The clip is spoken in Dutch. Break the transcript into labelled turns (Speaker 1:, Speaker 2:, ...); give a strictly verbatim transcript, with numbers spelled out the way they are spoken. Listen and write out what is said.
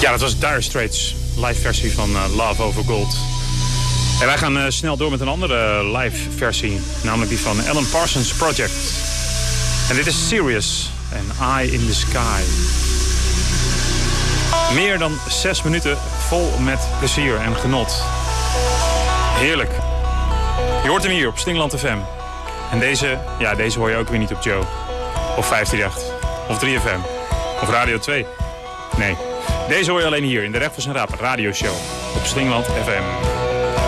Speaker 1: Ja, dat was Dire Straits, live versie van uh, Love Over Gold. En wij gaan uh, snel door met een andere uh, live versie, namelijk die van Alan Parsons Project. En dit is Serious en Eye in the Sky. Meer dan zes minuten vol met plezier en genot. Heerlijk. Je hoort hem hier op Stingland F M. En deze, ja, deze hoor je ook weer niet op Joe. Of vijfhonderdachttien. Of drie F M. Of Radio twee. Nee, deze hoor je alleen hier in de Recht voor zijn Raap radioshow op Stingland F M.